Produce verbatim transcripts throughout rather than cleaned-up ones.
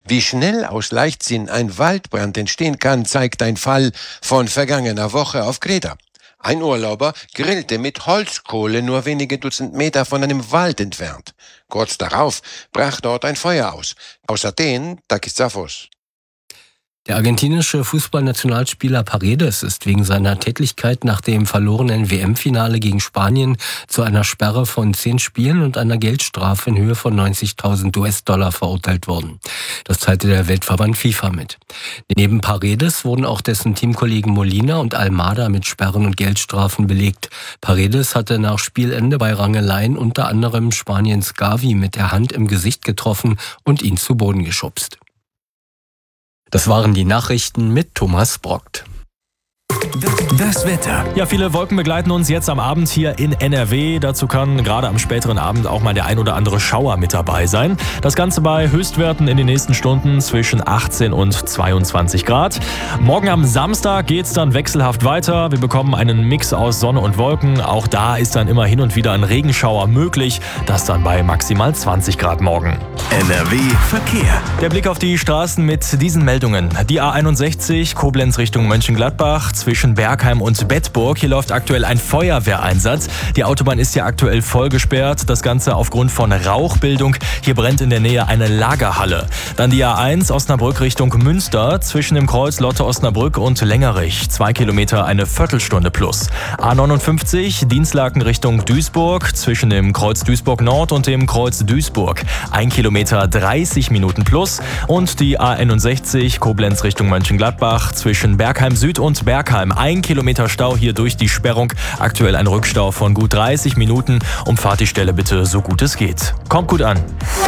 Wie schnell aus Leichtsinn ein Waldbrand entstehen kann, zeigt ein Fall von vergangener Woche auf Kreta. Ein Urlauber grillte mit Holzkohle nur wenige Dutzend Meter von einem Wald entfernt. Kurz darauf brach dort ein Feuer aus. Aus Athen, Takis Zaphos. Der argentinische Fußballnationalspieler Paredes ist wegen seiner Tätlichkeit nach dem verlorenen W M-Finale gegen Spanien zu einer Sperre von zehn Spielen und einer Geldstrafe in Höhe von neunzigtausend U S-Dollar verurteilt worden. Das teilte der Weltverband FIFA mit. Neben Paredes wurden auch dessen Teamkollegen Molina und Almada mit Sperren und Geldstrafen belegt. Paredes hatte nach Spielende bei Rangeleien unter anderem Spaniens Gavi mit der Hand im Gesicht getroffen und ihn zu Boden geschubst. Das waren die Nachrichten mit Thomas Brockt. Das Wetter. Ja, viele Wolken begleiten uns jetzt am Abend hier in N R W. Dazu kann gerade am späteren Abend auch mal der ein oder andere Schauer mit dabei sein. Das Ganze bei Höchstwerten in den nächsten Stunden zwischen achtzehn und zweiundzwanzig Grad. Morgen am Samstag geht's dann wechselhaft weiter. Wir bekommen einen Mix aus Sonne und Wolken. Auch da ist dann immer hin und wieder ein Regenschauer möglich. Das dann bei maximal zwanzig Grad morgen. N R W Verkehr. Der Blick auf die Straßen mit diesen Meldungen. Die A einundsechzig, Koblenz Richtung Mönchengladbach, zwischen Bergheim und Bedburg. Hier läuft aktuell ein Feuerwehreinsatz. Die Autobahn ist ja aktuell voll gesperrt. Das Ganze aufgrund von Rauchbildung. Hier brennt in der Nähe eine Lagerhalle. Dann die A eins Osnabrück Richtung Münster. Zwischen dem Kreuz Lotte-Osnabrück und Längerich. Zwei Kilometer, eine Viertelstunde plus. A neunundfünfzig Dienstlaken Richtung Duisburg. Zwischen dem Kreuz Duisburg Nord und dem Kreuz Duisburg. Ein Kilometer, dreißig Minuten plus. Und die A einundsechzig Koblenz Richtung Mönchengladbach. Zwischen Bergheim Süd und Bergheim. Ein Kilometer Stau hier durch die Sperrung. Aktuell ein Rückstau von gut dreißig Minuten. Umfahrt die Stelle bitte so gut es geht. Kommt gut an.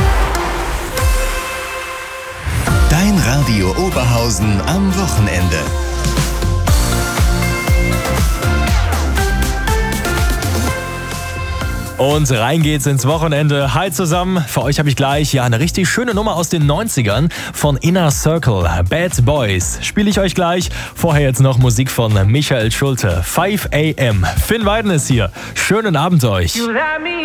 Dein Radio Oberhausen am Wochenende. Und rein geht's ins Wochenende. Hi zusammen, für euch habe ich gleich ja eine richtig schöne Nummer aus den neunzigern von Inner Circle, Bad Boys. Spiele ich euch gleich. Vorher jetzt noch Musik von Michael Schulte, five a m. Finn Weiden ist hier. Schönen Abend euch.